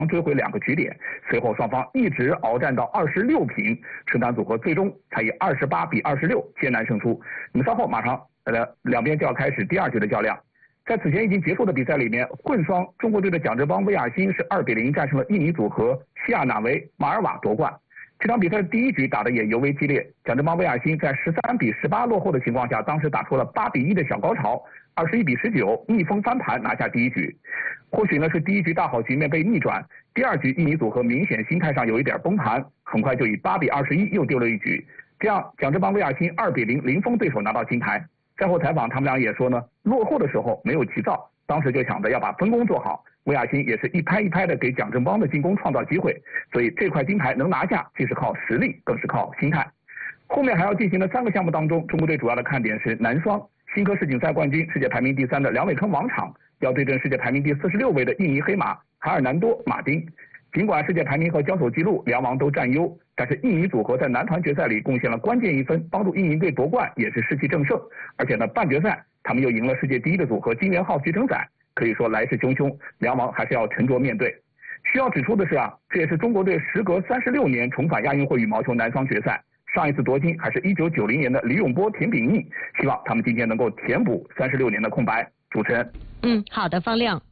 追回2个局点，随后双方一直鏖战到26平，生产组合最终才以28比26艰难胜出。那么稍后马上两边就要开始第2局的较量。在此前已经结束的比赛里面，混双中国队的蒋志邦、魏亚新是2比0战胜了印尼组合西亚纳维马尔瓦夺冠。这场比赛的第1局打得也尤为激烈，蒋志邦、魏亚新在13比18落后的情况下，当时打出了8比1的小高潮，21比19逆风翻盘拿下第1局。或许呢是第1局大好局面被逆转，第2局印尼组合明显心态上有一点崩盘，很快就以8比21又丢了1局。这样蒋志邦、魏亚新2比0零封对手拿到金牌。赛后采访他们俩也说呢，落后的时候没有急躁，当时就想着要把分工做好。魏亚新也是一拍一拍的给蒋振邦的进攻创造机会，所以这块金牌能拿下，既是靠实力，更是靠心态。后面还要进行的3个项目当中，中国队主要的看点是男双，新科世锦赛冠军、世界排名第3的梁伟坑王昶要对阵世界排名第46位的印尼黑马海尔南多马丁。尽管世界排名和交手记录两王都占优，但是印尼组合在男团决赛里贡献了关键1分，帮助印尼队夺冠，也是士气正盛。而且呢，半决赛他们又赢了世界第1的组合金元浩徐承宰，可以说来势汹汹，两王还是要沉着面对。需要指出的是啊，这也是中国队时隔36年重返亚运会羽毛球男双决赛，上一次夺金还是1990年的李永波、田秉义，希望他们今天能够填补36年的空白。主持人， 好的，方亮。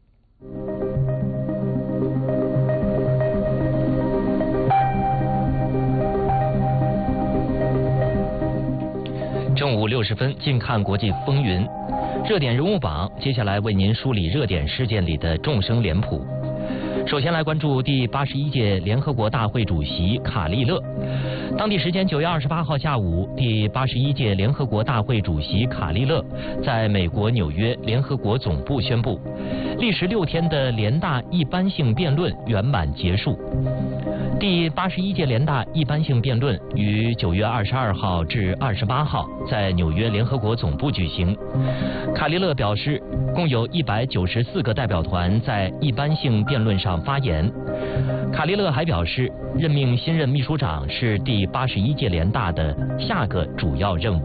正午60分，近看国际风云，热点人物榜，接下来为您梳理热点事件里的众生脸谱。首先来关注第81届联合国大会主席卡利勒。当地时间9月28号下午，第81届联合国大会主席卡利勒在美国纽约联合国总部宣布，历时6天的联大一般性辩论圆满结束。第81届联大一般性辩论于9月22号至28号在纽约联合国总部举行。卡利勒表示，共有194个代表团在一般性辩论上发言。卡利勒还表示，任命新任秘书长是第81届联大的下个主要任务。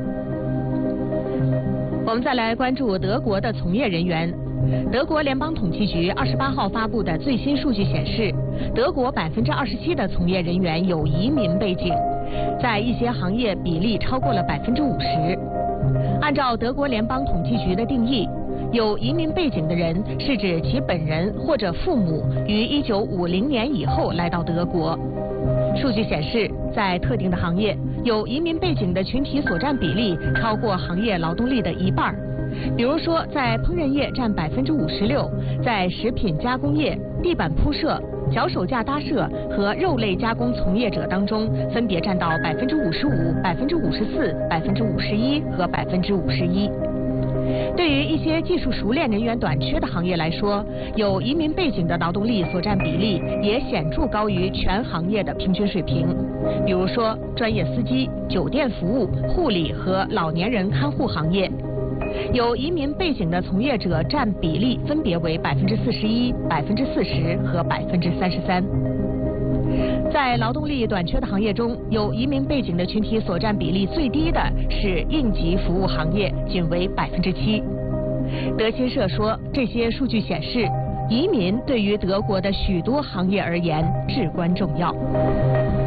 我们再来关注德国的从业人员。德国联邦统计局28号发布的最新数据显示，德国27%的从业人员有移民背景，在一些行业比例超过了50%。按照德国联邦统计局的定义，有移民背景的人是指其本人或者父母于1950年以后来到德国。数据显示，在特定的行业，有移民背景的群体所占比例超过行业劳动力的1半。比如说，在烹饪业占56%，在食品加工业、地板铺设、脚手架搭设和肉类加工从业者当中，分别占到55%、54%、51%和51%。对于一些技术熟练人员短缺的行业来说，有移民背景的劳动力所占比例也显著高于全行业的平均水平。比如说，专业司机、酒店服务、护理和老年人看护行业。有移民背景的从业者占比例分别为41%、40%和33%。在劳动力短缺的行业中，有移民背景的群体所占比例最低的是应急服务行业，仅为7%。德新社说，这些数据显示，移民对于德国的许多行业而言至关重要。